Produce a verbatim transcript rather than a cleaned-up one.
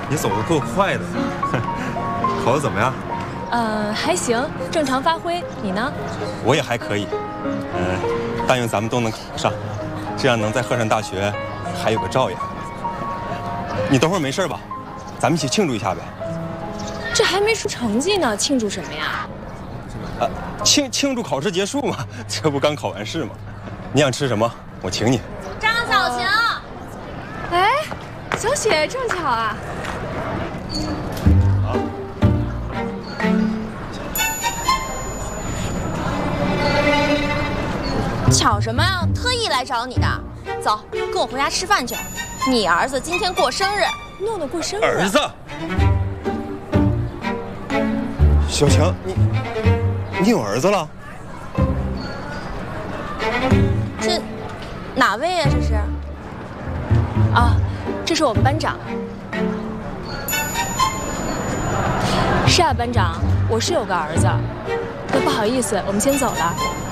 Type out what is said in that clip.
你走得够快的，考得怎么样？ 呃，还行，正常发挥。你呢？ 我也还可以。嗯、呃，但愿咱们都能考上，这样能在鹤山大学还有个照应。你等会儿没事吧？咱们一起庆祝一下呗。 这还没出成绩呢，庆祝什么呀？ 呃，庆庆祝考试结束嘛，这不刚考完试吗？你想吃什么？我请你。 张小晴，哎，小雪，这么巧啊！ 好。 巧什么呀？特意来找你的。走，跟我回家吃饭去。你儿子今天过生日， 诺诺过生日。 儿子。小晴，你你有儿子了？ 这哪位呀？这是？ 啊，这是我们班长。是啊，班长，我是有个儿子。那不好意思，我们先走了。